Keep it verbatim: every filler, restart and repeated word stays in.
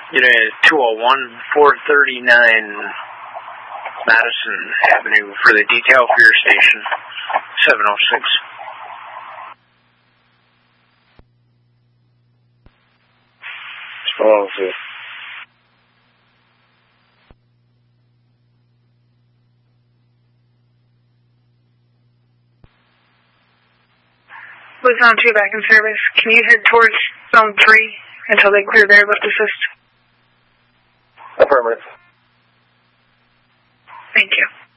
Unit two oh one, four thirty-nine Madison Avenue for the detail for your station, seven oh six. seven oh six. Luzon two back in service. Can you head towards zone three until they clear their lift assist? Affirmative. Thank you.